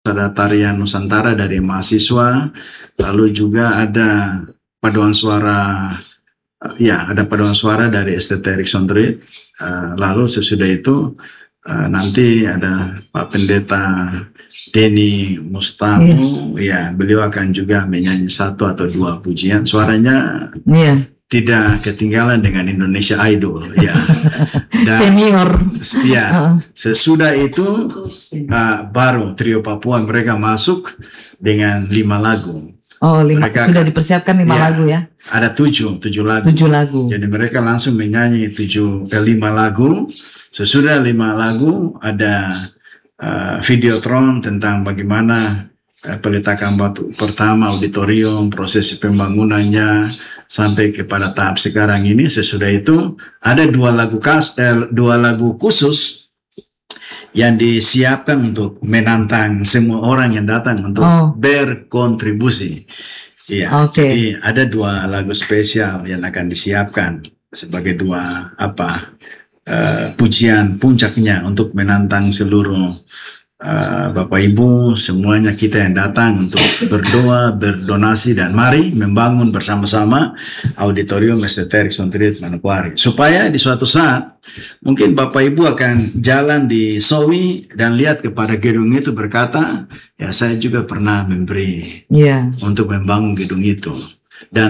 ada tarian Nusantara dari mahasiswa, lalu juga ada paduan suara, ada paduan suara dari STT Erikson Tweet. Lalu sesudah itu nanti ada Pak Pendeta Denny Mustamu, beliau akan juga menyanyi 1 atau 2 pujian. Suaranya tidak ketinggalan dengan Indonesia Idol, Dan, senior. Sesudah itu baru trio Papua mereka masuk dengan 5 lagu. Mereka sudah dipersiapkan 5 lagu ya? Ada 7 lagu. 7 lagu. Jadi mereka langsung menyanyi 5 lagu. Sesudah 5 lagu ada videotron tentang bagaimana peletakan batu pertama, auditorium, proses pembangunannya sampai kepada tahap sekarang ini. Sesudah itu ada 2 lagu khusus yang disiapkan untuk menantang semua orang yang datang untuk berkontribusi. Jadi ada 2 lagu spesial yang akan disiapkan sebagai 2 pujian puncaknya untuk menantang seluruh Bapak Ibu semuanya, kita yang datang untuk berdoa, berdonasi, dan mari membangun bersama-sama auditorium STT Erikson Tweet Manokwari, supaya di suatu saat mungkin Bapak Ibu akan jalan di Sowi dan lihat kepada gedung itu berkata, saya juga pernah memberi untuk membangun gedung itu. Dan